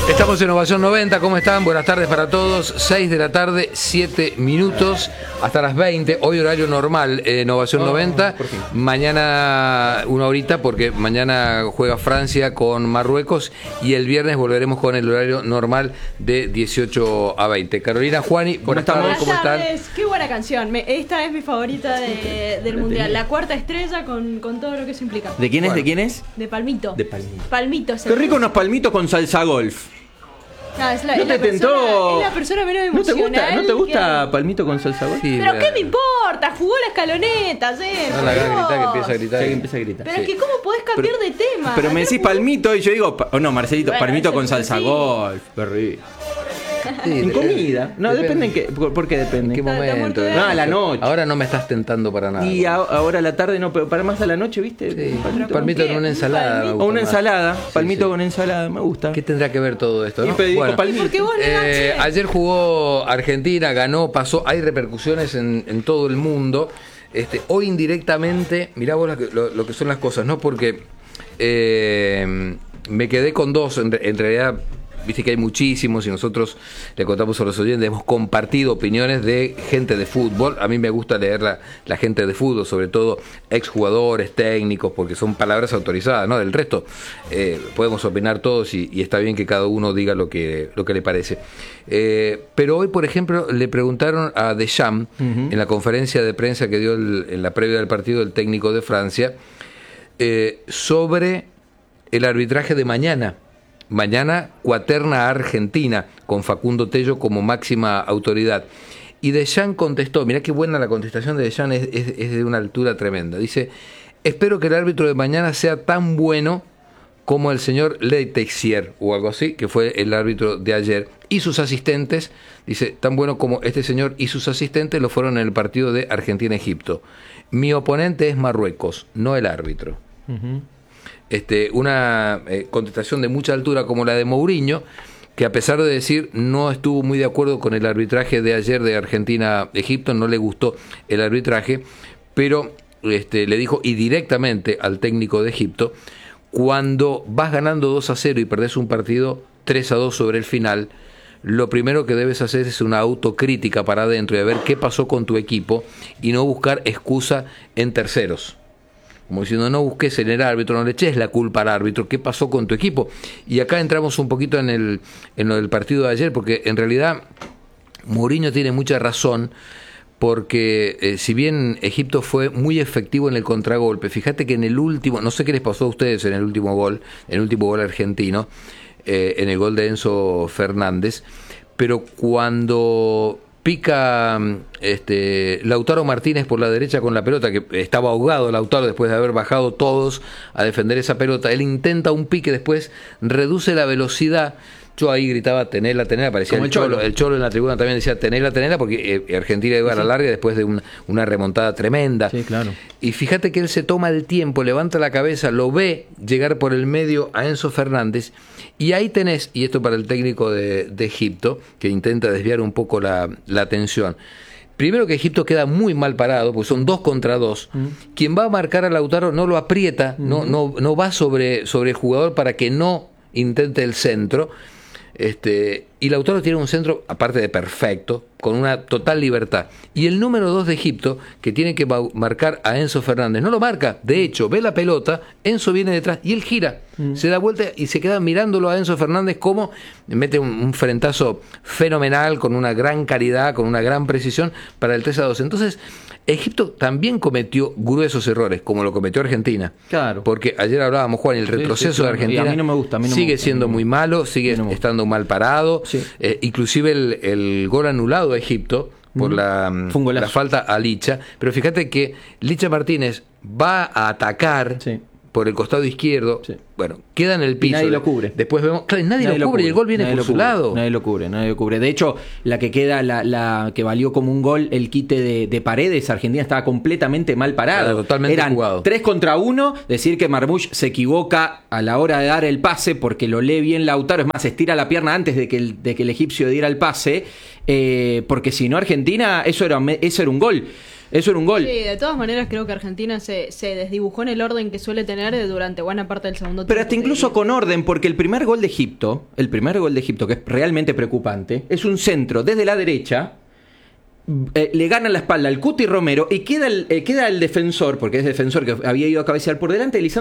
Estamos en Ovación 90, ¿cómo están? Buenas tardes para todos. 6 de la tarde, 7 minutos, hasta las 20. Hoy horario normal en Ovación 90. Mañana una horita, porque mañana juega Francia con Marruecos y el viernes volveremos con el horario normal de 18 a 20. Carolina, Juani, buenas tardes, ¿cómo están? Qué buena canción. Esta es mi favorita del Mundial. La cuarta estrella con todo lo que eso implica. ¿De quién es? ¿De quién es? De Palmito. De Palmito. Palmito. Qué rico unos palmitos con salsa golf. ¿No te tentó? Es la persona menos emocional. ¿No te gusta palmito con salsa golf? Sí, pero ¿qué me importa? Jugó la escaloneta, no la hagas gritar, que empieza a gritar. Que empieza a gritar. Pero es que ¿cómo podés cambiar de tema? Pero me decís palmito y yo digo, no, Marcelito, Bueno, palmito con eso salsa sí. golf. Qué rico. Sí, En comida. No, depende en qué. ¿Por qué depende? ¿En qué momento? No, a la noche. Ahora no me estás tentando para nada. Y ahora a la tarde no, pero para más a la noche, ¿viste? Sí, Palmito. palmito con una ensalada. me O gusta una más. ensalada, palmito sí. con ensalada, me gusta. ¿Qué tendrá que ver todo esto? Y ¿no? pedí Bueno, con palmito. Porque vos le das. ayer jugó Argentina, ganó, pasó, hay repercusiones en todo el mundo. Hoy indirectamente, mirá vos lo que son las cosas, ¿no? Porque me quedé con dos, en realidad. Viste que hay muchísimos y nosotros le contamos a los oyentes, hemos compartido opiniones de gente de fútbol. A mí me gusta leer la gente de fútbol, sobre todo exjugadores, técnicos, porque son palabras autorizadas, ¿no? Del resto podemos opinar todos y está bien que cada uno diga lo que le parece. Pero hoy, por ejemplo, le preguntaron a Deschamps, en la conferencia de prensa que dio en la previa del partido, el técnico de Francia, sobre el arbitraje de mañana. Mañana cuaterna a Argentina, con Facundo Tello como máxima autoridad. Y Deschamps contestó, mirá qué buena la contestación de Deschamps, es de una altura tremenda. Dice, espero que el árbitro de mañana sea tan bueno como el señor Letexier, o algo así, que fue el árbitro de ayer. Y sus asistentes, dice, tan bueno como este señor y sus asistentes lo fueron en el partido de Argentina-Egipto. Mi oponente es Marruecos, no el árbitro. Una contestación de mucha altura como la de Mourinho, que a pesar de decir no estuvo muy de acuerdo con el arbitraje de ayer de Argentina-Egipto, no le gustó el arbitraje, pero le dijo y directamente al técnico de Egipto, cuando vas ganando 2-0 y perdés un partido 3-2 sobre el final, lo primero que debes hacer es una autocrítica para adentro y a ver qué pasó con tu equipo y no buscar excusa en terceros. Como diciendo, no busques en el árbitro, no le eches la culpa al árbitro, ¿qué pasó con tu equipo? Y acá entramos un poquito en lo del partido de ayer, porque en realidad Mourinho tiene mucha razón, porque si bien Egipto fue muy efectivo en el contragolpe, fíjate que en el último, no sé qué les pasó a ustedes en el último gol argentino, en el gol de Enzo Fernández, pero cuando pica Lautaro Martínez por la derecha con la pelota, que estaba ahogado Lautaro después de haber bajado todos a defender esa pelota, él intenta un pique, después reduce la velocidad. Yo ahí gritaba tenela, parecía el Cholo en la tribuna también decía tenela, porque Argentina iba a la larga después de una remontada tremenda. Sí, claro. Y fíjate que él se toma el tiempo, levanta la cabeza, lo ve llegar por el medio a Enzo Fernández, y ahí tenés, y esto para el técnico de Egipto, que intenta desviar un poco la atención. Primero que Egipto queda muy mal parado, porque son 2 contra 2. Quien va a marcar a Lautaro no lo aprieta, no va sobre el jugador para que no intente el centro. Y Lautaro tiene un centro, aparte de perfecto, con una total libertad. Y el número 2 de Egipto, que tiene que marcar a Enzo Fernández, no lo marca. De hecho, ve la pelota, Enzo viene detrás y él gira. Se da vuelta y se queda mirándolo a Enzo Fernández como mete un frentazo fenomenal, con una gran calidad, con una gran precisión para el 3-2. Entonces, Egipto también cometió gruesos errores, como lo cometió Argentina. Claro. Porque ayer hablábamos, Juan, el retroceso de Argentina a mí no me gusta, sigue siendo muy malo, sigue estando mal parado. Sí. Inclusive el gol anulado a Egipto por la falta a Licha. Pero fíjate que Licha Martínez va a atacar por el costado izquierdo. Sí. Bueno, queda en el piso. Y nadie lo cubre. Después vemos, claro, nadie lo cubre y el gol viene por su lado. Nadie lo cubre. De hecho, la que queda, la que valió como un gol, el quite de Paredes, Argentina estaba completamente mal parado. Claro, totalmente Eran jugado. 3 contra 1, decir que Marmoush se equivoca a la hora de dar el pase porque lo lee bien Lautaro, es más, estira la pierna antes de que el egipcio diera el pase, porque si no Argentina, eso era un gol. Eso era un gol. Sí, de todas maneras creo que Argentina se desdibujó en el orden que suele tener durante buena parte del segundo tiempo. Pero hasta incluso con orden, porque el primer gol de Egipto, que es realmente preocupante, es un centro desde la derecha, le gana la espalda al Cuti Romero y queda el defensor, porque es defensor que había ido a cabecear por delante, Lisandro